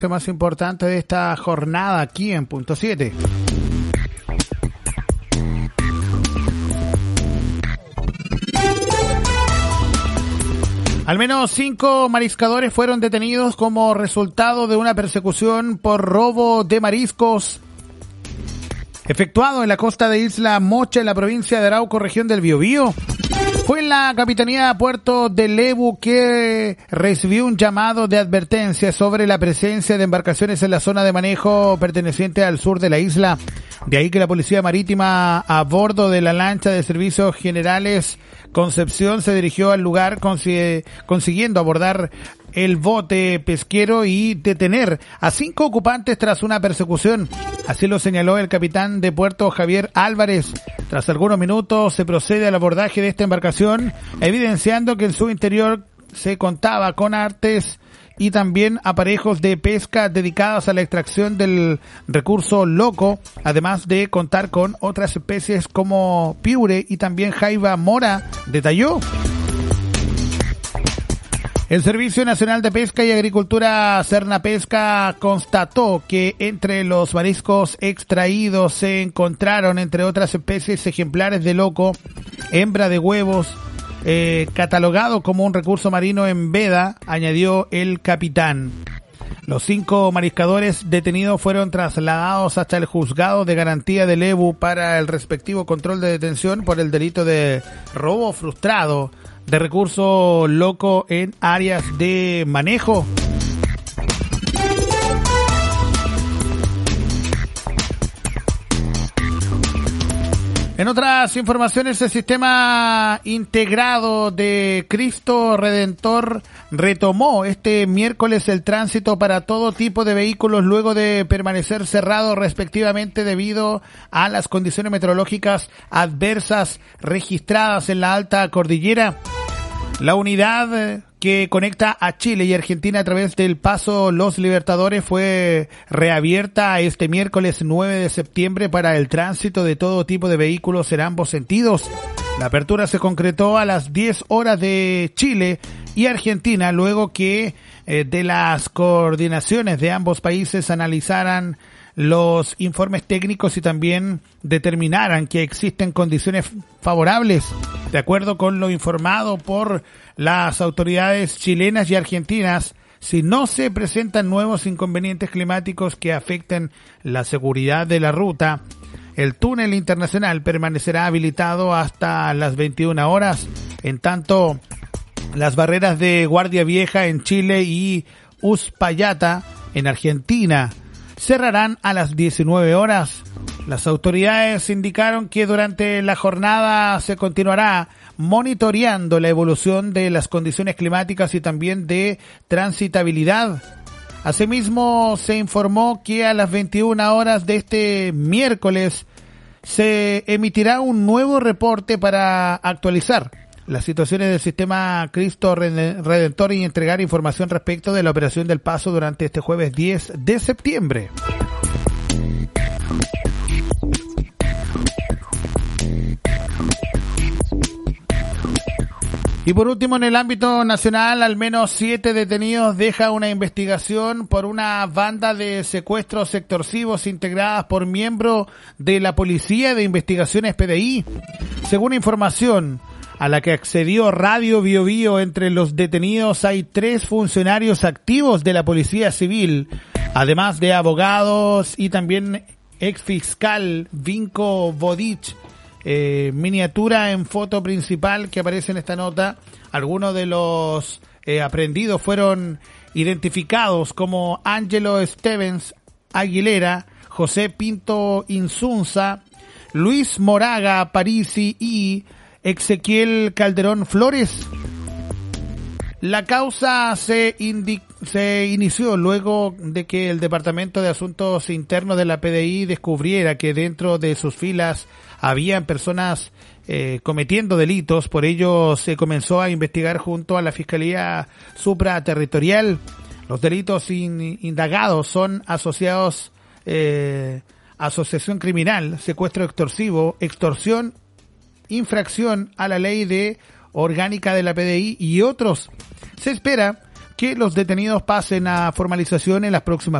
más importante de esta jornada aquí en Punto 7. Al menos 5 mariscadores fueron detenidos como resultado de una persecución por robo de mariscos efectuado en la costa de Isla Mocha, en la provincia de Arauco, región del Biobío. Fue en la Capitanía de Puerto de Lebu que recibió un llamado de advertencia sobre la presencia de embarcaciones en la zona de manejo perteneciente al sur de la isla. De ahí que la Policía Marítima, a bordo de la lancha de Servicios Generales Concepción, se dirigió al lugar consiguiendo abordar el bote pesquero y detener a 5 ocupantes tras una persecución. Así lo señaló el capitán de puerto Javier Álvarez. Tras algunos minutos se procede al abordaje de esta embarcación, evidenciando que en su interior se contaba con artes y también aparejos de pesca dedicados a la extracción del recurso loco, además de contar con otras especies como piure y también jaiba mora, detalló. El Servicio Nacional de Pesca y Agricultura Cernapesca constató que entre los mariscos extraídos se encontraron, entre otras especies, ejemplares de loco, hembra de huevos, catalogado como un recurso marino en veda, añadió el capitán. Los 5 mariscadores detenidos fueron trasladados hasta el juzgado de garantía de Lebu para el respectivo control de detención por el delito de robo frustrado de recurso loco en áreas de manejo. En otras informaciones, el sistema integrado de Cristo Redentor retomó este miércoles el tránsito para todo tipo de vehículos luego de permanecer cerrado respectivamente debido a las condiciones meteorológicas adversas registradas en la alta cordillera. La unidad que conecta a Chile y Argentina a través del Paso Los Libertadores fue reabierta este miércoles 9 de septiembre para el tránsito de todo tipo de vehículos en ambos sentidos. La apertura se concretó a las 10 horas de Chile y Argentina, luego que de las coordinaciones de ambos países analizaran los informes técnicos y también determinaran que existen condiciones favorables. De acuerdo con lo informado por las autoridades chilenas y argentinas, si no se presentan nuevos inconvenientes climáticos que afecten la seguridad de la ruta, el túnel internacional permanecerá habilitado hasta las 21 horas. En tanto, las barreras de Guardia Vieja en Chile y Uspallata en Argentina cerrarán a las 19 horas. Las autoridades indicaron que durante la jornada se continuará monitoreando la evolución de las condiciones climáticas y también de transitabilidad. Asimismo, se informó que a las 21 horas de este miércoles se emitirá un nuevo reporte para actualizar las situaciones del sistema Cristo Redentor y entregar información respecto de la operación del paso durante este jueves 10 de septiembre. Y por último, en el ámbito nacional, al menos 7 detenidos deja una investigación por una banda de secuestros extorsivos integradas por miembros de la Policía de Investigaciones PDI. Según información a la que accedió Radio Biobío, entre los detenidos hay 3 funcionarios activos de la Policía Civil, además de abogados y también exfiscal Vinko Vodic. Miniatura en foto principal que aparece en esta nota. Algunos de los aprehendidos fueron identificados como Ángelo Stevens Aguilera, José Pinto Insunza, Luis Moraga Parisi y Ezequiel Calderón Flores. La causa se inició luego de que el Departamento de Asuntos Internos de la PDI descubriera que dentro de sus filas habían personas cometiendo delitos. Por ello se comenzó a investigar junto a la Fiscalía Supraterritorial. Los delitos indagados son asociados, asociación criminal, secuestro extorsivo, extorsión, infracción a la ley de orgánica de la PDI y otros. Se espera que los detenidos pasen a formalización en las próximas